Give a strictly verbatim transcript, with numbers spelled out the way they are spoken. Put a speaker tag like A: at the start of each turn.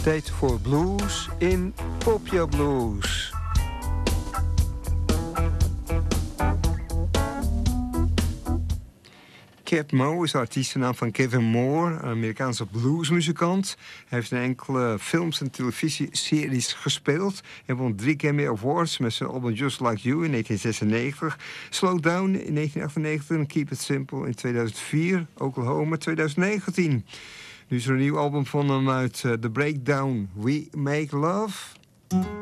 A: Tijd voor blues in Popja Blues. Cap Moe is de artiestennaam van Kevin Moore, een Amerikaanse bluesmuzikant. Hij heeft in enkele films en televisieseries gespeeld. Hij won drie Grammy Awards met zijn album Just Like You in negentien zesennegentig. Slow Down in negentien achtennegentig en Keep It Simple in tweeduizend vier. Oklahoma tweeduizend negentien. Nu is er een nieuw album van hem uit uh, The Breakdown, We Make Love.